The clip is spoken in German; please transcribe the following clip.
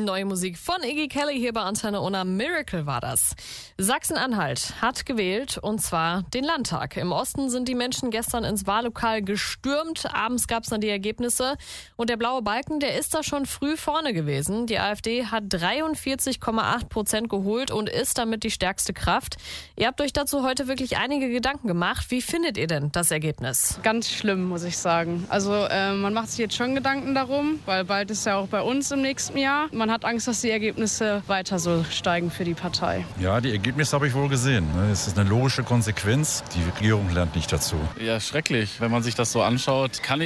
Neue Musik von Iggy Kelly hier bei Antenne Unna. Miracle war das. Sachsen-Anhalt hat gewählt, und zwar den Landtag. Im Osten sind die Menschen gestern ins Wahllokal gestürmt. Abends gab es dann die Ergebnisse. Und der blaue Balken, der ist da schon früh vorne gewesen. Die AfD hat 43,8% geholt und ist damit die stärkste Kraft. Ihr habt euch dazu heute wirklich einige Gedanken gemacht. Wie findet ihr denn das Ergebnis? Ganz schlimm, muss ich sagen. Also man macht sich jetzt schon Gedanken darum, weil bald ist ja auch bei uns im nächsten Jahr. Man hat Angst, dass die Ergebnisse weiter so steigen für die Partei. Ja, die Ergebnisse habe ich wohl gesehen. Es ist eine logische Konsequenz. Die Regierung lernt nicht dazu. Ja, schrecklich, wenn man sich das so anschaut. Kann